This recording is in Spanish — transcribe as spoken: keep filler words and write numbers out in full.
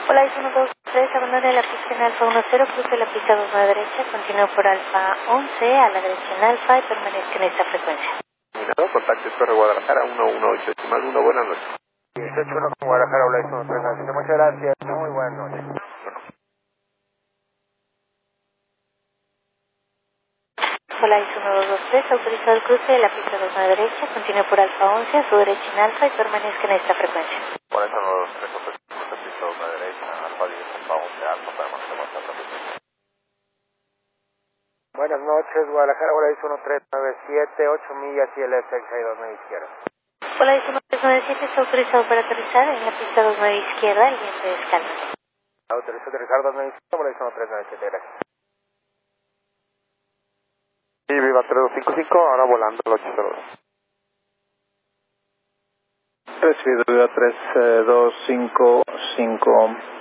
Hola, es uno dos tres, abandone la pista en Alfa uno cero, cruce la pista dos a la derecha, continúe por Alfa once a la derecha en Alfa y permanezca en esta frecuencia. Terminado, contacto Torre Guadalajara uno uno ocho, más uno, buenas noches. dieciocho uno con Guadalajara, hola, es uno tres nueve. Muchas gracias, muy buenas noches. Hola, es uno dos tres, autorizado el cruce de la pista dos a la derecha, continúe por Alfa once a su derecha en Alfa y permanezca en esta frecuencia. Por eso uno dos tres, cruce pista dos a la derecha, Alfa diez, Alfa once, Alfa, permanece en esta frecuencia. Buenas noches, Guadalajara, hola, es uno tres nueve siete, ocho millas y el F X dos media izquierda. Hola, es uno tres nueve siete, está autorizado para aterrizar en la pista dos nueve izquierda, el viento de escala. Autorizado aterrizar dos media izquierda, hola, es uno tres nueve siete, gracias. Sí, Viva tres dos cinco cinco, ahora volando al ocho cero dos. Recibido, Viva tres dos cinco cinco.